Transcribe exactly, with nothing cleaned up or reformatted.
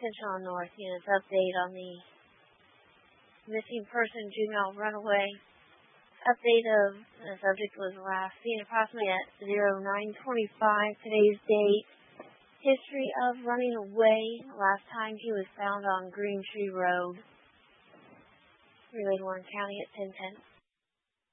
Crenshaw North units update on the missing person juvenile runaway. Update of the subject was last seen approximately at zero nine twenty-five today's date. History of running away. Last time he was found on Green Tree Road. Relayed Warren County at ten ten.